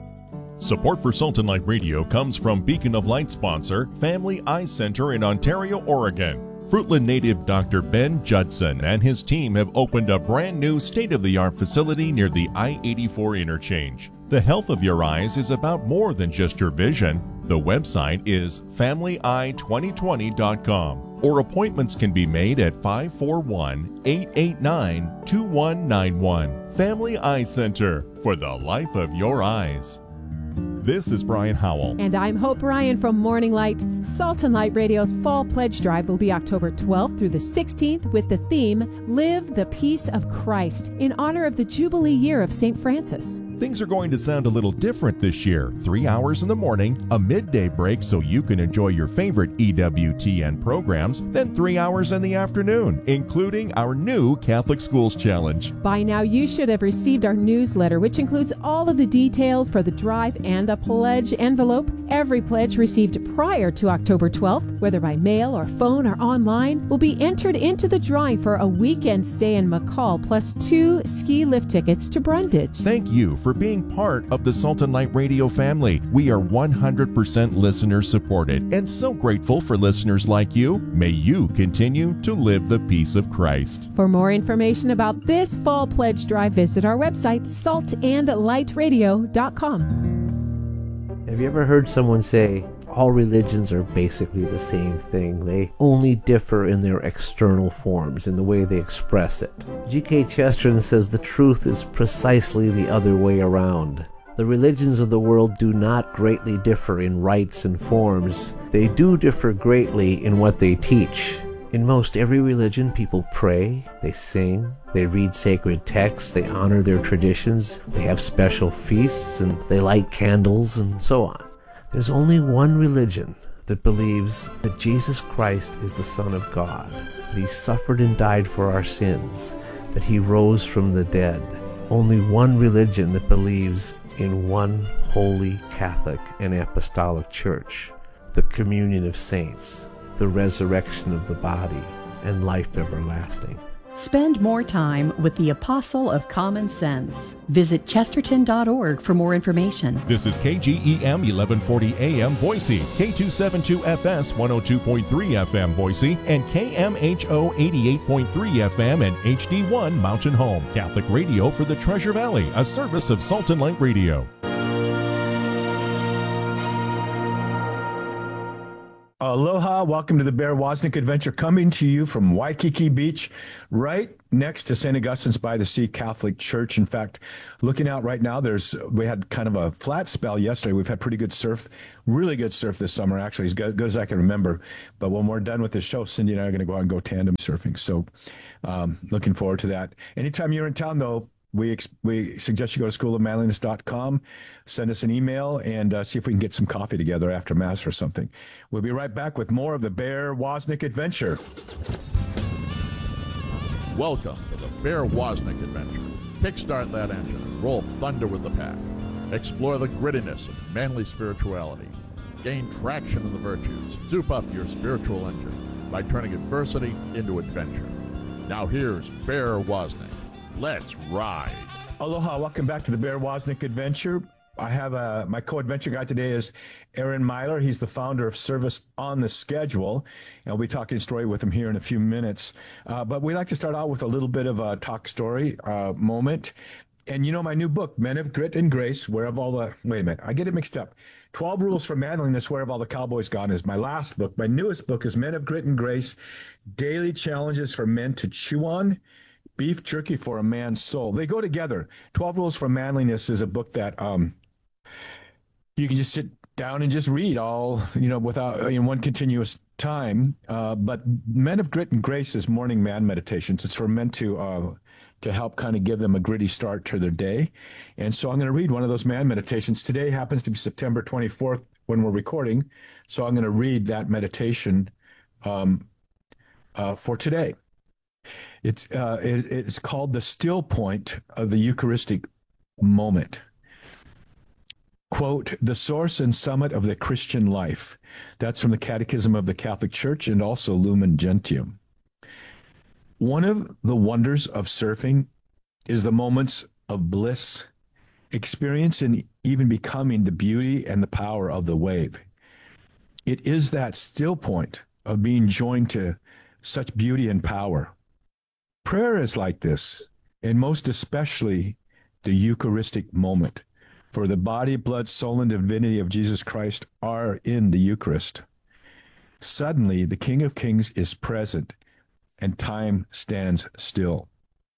Support for Salt and Light Radio comes from Beacon of Light sponsor, Family Eye Center in Ontario, Oregon. Fruitland native Doctor Ben Judson and his team have opened a brand new state-of-the-art facility near the I eighty-four interchange. The health of your eyes is about more than just your vision. The website is family eye twenty twenty dot com, or appointments can be made at five four one, eight eight nine, two one nine one. Family Eye Center, for the life of your eyes. This is Brian Howell. And I'm Hope Ryan from Morning Light. Salt and Light Radio's Fall Pledge Drive will be October twelfth through the sixteenth with the theme, Live the Peace of Christ, in honor of the Jubilee year of Saint Francis. Things are going to sound a little different this year. Three hours in the morning, a midday break so you can enjoy your favorite E W T N programs, then three hours in the afternoon, including our new Catholic Schools Challenge. By now, you should have received our newsletter, which includes all of the details for the drive and a pledge envelope. Every pledge received prior to October twelfth, whether by mail or phone or online, will be entered into the drawing for a weekend stay in McCall, plus two ski lift tickets to Brundage. Thank you for being part of the Salt and Light Radio family. We are one hundred percent listener supported and so grateful for listeners like you. May you continue to live the peace of Christ. For more information about this fall pledge drive, visit our website, salt and light radio dot com. Have you ever heard someone say, all religions are basically the same thing. They only differ in their external forms, in the way they express it. G K Chesterton says the truth is precisely the other way around. The religions of the world do not greatly differ in rites and forms. They do differ greatly in what they teach. In most every religion, people pray, they sing, they read sacred texts, they honor their traditions, they have special feasts, and they light candles, and so on. There's only one religion that believes that Jesus Christ is the Son of God, that He suffered and died for our sins, that He rose from the dead. Only one religion that believes in one holy Catholic and Apostolic Church, the communion of saints. the resurrection of the body, and life everlasting. Spend more time with the Apostle of Common Sense. Visit chesterton dot org for more information. This is K G E M eleven forty A M Boise, K two seventy-two F S one oh two point three F M Boise, and K M H O eighty-eight point three F M and H D one Mountain Home. Catholic radio for the Treasure Valley, a service of Salt and Light Radio. Aloha, welcome to the Bear Wozniak Adventure, coming to you from Waikiki Beach, right next to Saint Augustine's by the Sea Catholic Church. In fact, looking out right now, there's we had kind of a flat spell yesterday. We've had pretty good surf, really good surf this summer, actually, as good, good as I can remember. But when we're done with this show, Cindy and I are going to go out and go tandem surfing. So um, looking forward to that. Anytime you're in town, though, We ex- we suggest you go to school of manliness dot com, send us an email, and uh, see if we can get some coffee together after Mass or something. We'll be right back with more of the Bear Wozniak Adventure. Welcome to the Bear Wozniak Adventure. Kickstart that engine and roll thunder with the pack. Explore the grittiness of manly spirituality. Gain traction in the virtues. Soup up your spiritual engine by turning adversity into adventure. Now here's Bear Wozniak. Let's ride. Aloha, welcome back to the Bear Wozniak Adventure. I have uh, my co-adventure guide today is Aaron Myler. He's the founder of Service on the Schedule, and we'll be talking story with him here in a few minutes. Uh, but we like to start out with a little bit of a talk story uh, moment. And you know my new book, Men of Grit and Grace, Where Have All the... Wait a minute, I get it mixed up. twelve Rules for Manliness, Where Have All the Cowboys Gone is my last book. My newest book is Men of Grit and Grace, Daily Challenges for Men to Chew On, Beef Jerky for a Man's Soul. They go together. twelve Rules for Manliness is a book that um, you can just sit down and just read all, you know, without in one continuous time. Uh, but Men of Grit and Grace is morning man meditations. It's for men to uh, to help kind of give them a gritty start to their day. And so I'm going to read one of those man meditations. Today happens to be September twenty-fourth when we're recording. So I'm going to read that meditation um, uh, for today. It's uh, it, it's called the still point of the Eucharistic moment. Quote, the source and summit of the Christian life. That's from the Catechism of the Catholic Church and also Lumen Gentium. One of the wonders of surfing is the moments of bliss, experience and even becoming the beauty and the power of the wave. It is that still point of being joined to such beauty and power. Prayer is like this, and most especially the Eucharistic moment, for the body, blood, soul, and divinity of Jesus Christ are in the Eucharist. Suddenly, the King of Kings is present, and time stands still.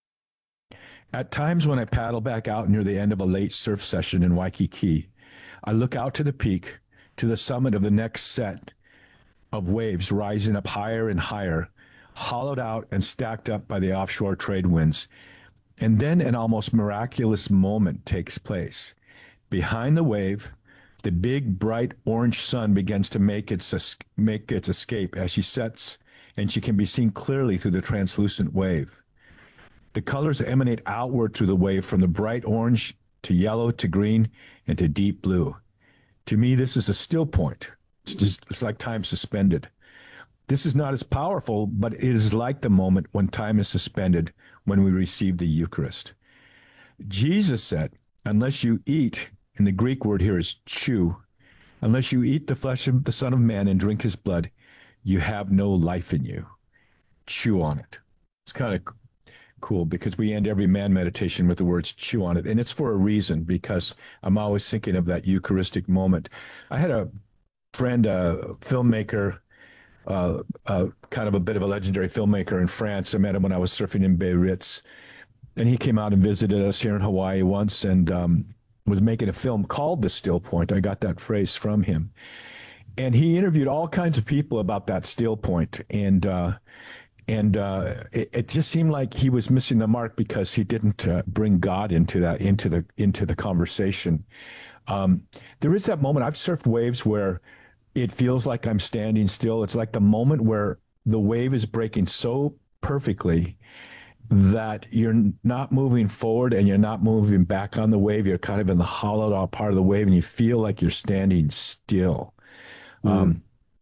At times when I paddle back out near the end of a late surf session in Waikiki, I look out to the peak, to the summit of the next set of waves rising up higher and higher, hollowed out and stacked up by the offshore trade winds. And then an almost miraculous moment takes place. Behind the wave, the big, bright orange sun begins to make its, make its escape as she sets, and she can be seen clearly through the translucent wave. The colors emanate outward through the wave from the bright orange to yellow to green and to deep blue. To me, this is a still point. It's just, it's like time suspended. This is not as powerful, but it is like the moment when time is suspended when we receive the Eucharist. Jesus said, unless you eat, and the Greek word here is chew, unless you eat the flesh of the Son of Man and drink his blood, you have no life in you. Chew on it. It's kind of cool because we end every man meditation with the words chew on it. And it's for a reason, because I'm always thinking of that Eucharistic moment. I had a friend, a filmmaker, Uh, uh, kind of a bit of a legendary filmmaker in France. I met him when I was surfing in Biarritz, and he came out and visited us here in Hawaii once and um, was making a film called The Still Point. I got that phrase from him. And he interviewed all kinds of people about that still point. And uh, and uh, it, it just seemed like he was missing the mark because he didn't uh, bring God into that, into the, into the conversation. Um, there is that moment. I've surfed waves where it feels like I'm standing still. It's like the moment where the wave is breaking so perfectly that you're not moving forward and you're not moving back on the wave. You're kind of in the hollowed out part of the wave and you feel like you're standing still. Mm. Um,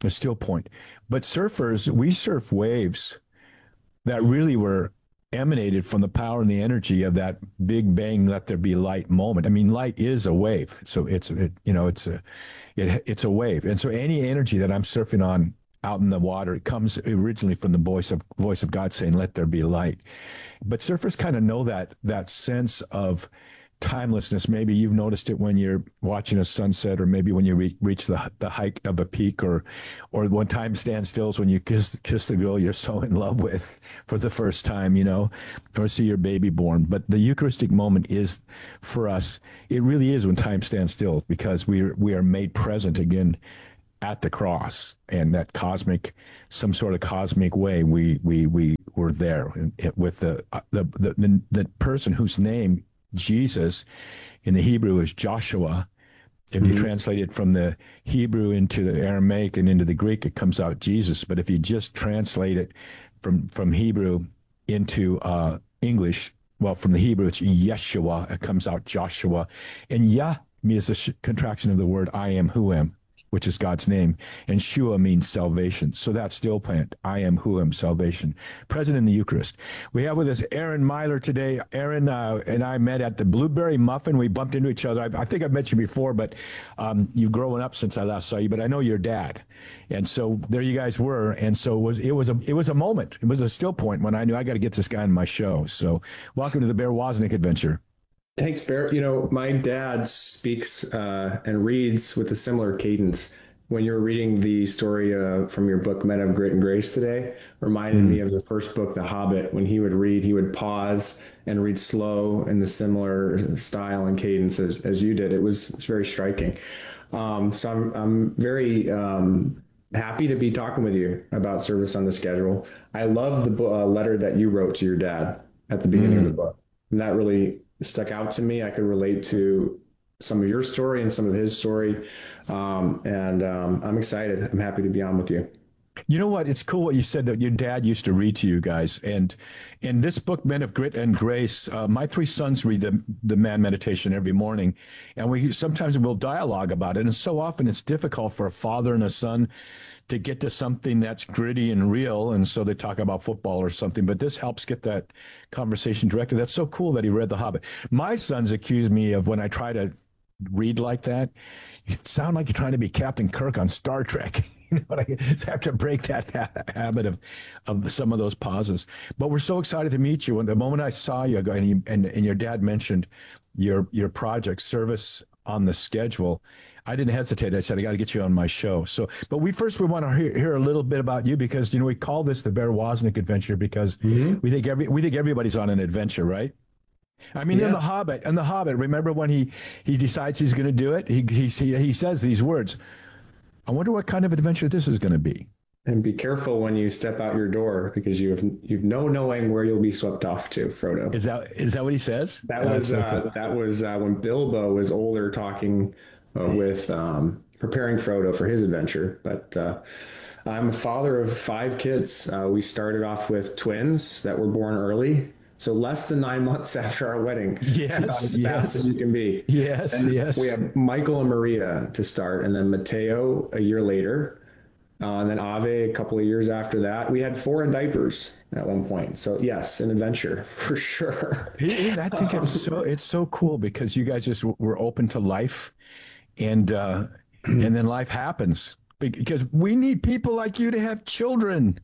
a still point. But surfers, we surf waves that really were emanated from the power and the energy of that big bang, let there be light moment. I mean, light is a wave. So it's, it, you know, it's a, it, it's a wave. And so any energy that I'm surfing on out in the water, it comes originally from the voice of voice of God saying, let there be light. But surfers kind of know that, that sense of timelessness. Maybe you've noticed it when you're watching a sunset, or maybe when you re- reach the the hike of a peak, or or when time stands still is when you kiss kiss the girl you're so in love with for the first time, you know, or see your baby born. But the Eucharistic moment is, for us, it really is when time stands still, because we are, we are made present again at the cross, and that cosmic, some sort of cosmic way, we we we were there with the the the, the, the person whose name, Jesus, in the Hebrew is Joshua. If mm-hmm. you translate it from the Hebrew into the Aramaic and into the Greek, it comes out Jesus. But if you just translate it from, from Hebrew into uh, English, well, from the Hebrew, it's Yeshua. It comes out Joshua. And Yah is a sh- contraction of the word I am who am, which is God's name, and Shua means salvation. So that still plant, I am who am, salvation, present in the Eucharist. We have with us Aaron Myler today. Aaron uh, and I met at the Blueberry Muffin. We bumped into each other. I, I think I've met you before, but um, you've grown up since I last saw you, but I know your dad. And so there you guys were. And so it was, it was a, it was a moment. It was a still point when I knew I got to get this guy on my show. So welcome to the Bear Wozniak Adventure. Thanks, Bear. You know, my dad speaks uh, and reads with a similar cadence. When you were reading the story uh, from your book, Men of Grit and Grace today, reminded mm. me of the first book, The Hobbit. When he would read, he would pause and read slow in the similar style and cadence as, as you did. It was, it was very striking. Um, so I'm, I'm very um, happy to be talking with you about service on the schedule. I love the uh, letter that you wrote to your dad at the beginning mm. of the book. And that really stuck out to me. I could relate to some of your story and some of his story. Um, and um, I'm excited. I'm happy to be on with you. You know what? It's cool what you said, that your dad used to read to you guys. And in this book, Men of Grit and Grace, uh, my three sons read the, the Man Meditation every morning. And we sometimes we'll dialogue about it. And so often it's difficult for a father and a son to get to something that's gritty and real. And so they talk about football or something, but this helps get that conversation directed. That's so cool that he read The Hobbit. My sons accuse me of, when I try to read like that, you sound like you're trying to be Captain Kirk on Star Trek. You know, I have to break that ha- habit of, of some of those pauses. But we're so excited to meet you. And the moment I saw you, and, you, and, and your dad mentioned your, your project, Service on the Schedule, I didn't hesitate. I said, I got to get you on my show. So, but we first, we want to hear, hear a little bit about you, because, you know, we call this the Bear Wozniak Adventure because mm-hmm. we think every, we think everybody's on an adventure, right? I mean, yeah. in The Hobbit, in The Hobbit, remember when he, he decides he's going to do it? He, he, he says these words, I wonder what kind of adventure this is going to be. And be careful when you step out your door, because you have you've no knowing where you'll be swept off to, Frodo. Is that is that what he says? That was so uh, cool. that was uh, when Bilbo was older, talking uh, with um, preparing Frodo for his adventure. But uh, I'm a father of five kids. Uh, we started off with twins that were born early. So less than nine months after our wedding. Yes, as yes. fast as you can be. Yes, and yes. We have Michael and Maria to start, and then Mateo a year later. Uh, and then Ave a couple of years after that. We had four in diapers at one point. So yes, an adventure for sure. I think um, it's so it's so cool, because you guys just were open to life, and uh, and then life happens, because we need people like you to have children.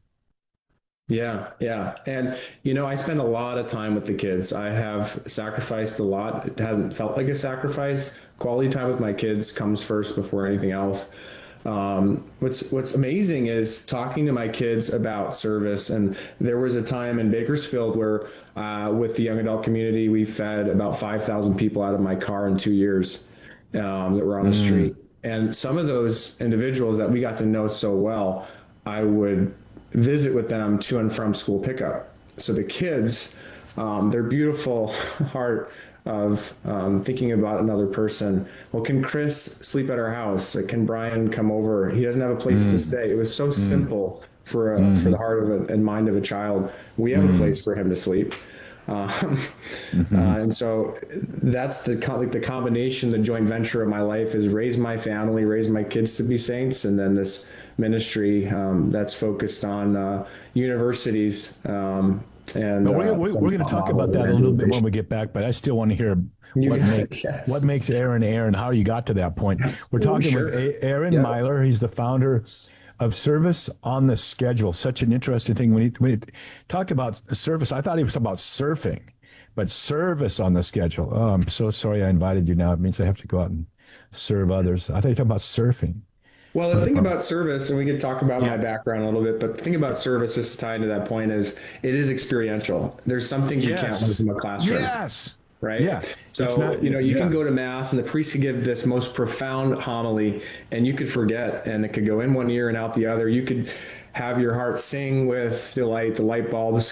Yeah, yeah. And, you know, I spend a lot of time with the kids. I have sacrificed a lot. It hasn't felt like a sacrifice. Quality time with my kids comes first before anything else. Um, what's what's amazing is talking to my kids about service. And there was a time in Bakersfield where uh, with the young adult community, we fed about five thousand people out of my car in two years um, that were on the mm. street. And some of those individuals that we got to know so well, I would visit with them to and from school pickup. So the kids, um, their beautiful heart of um, thinking about another person. Well, can Chris sleep at our house? Can Brian come over? He doesn't have a place mm. to stay. It was so mm. simple for a, mm. for the heart of a, and mind of a child. We have mm. a place for him to sleep. Um, mm-hmm. uh, and so that's the like the combination, the joint venture of my life is raise my family, raise my kids to be saints, and then this ministry um, that's focused on uh, universities. Um, and but we're, uh, we're, we're going to talk about that a little bit when we get back, but I still want to hear what, make, yes. what makes Aaron Aaron, how you got to that point. We're talking sure. with A- Aaron yeah. Myler. He's the founder of Service on the Schedule. Such an interesting thing. When he, when he talked about service, I thought he was about surfing, but service on the schedule. Oh, I'm so sorry I invited you now. It means I have to go out and serve others. I thought you were talking about surfing. Well, the thing about service, and we could talk about my background a little bit, but the thing about service, just to tie into that point, is it is experiential. There's some things yes. you can't learn from a classroom. Yes. Right? Yeah. So, not, you know, you yeah. can go to Mass and the priest could give this most profound homily and you could forget, and it could go in one ear and out the other. You could have your heart sing with delight, the light bulbs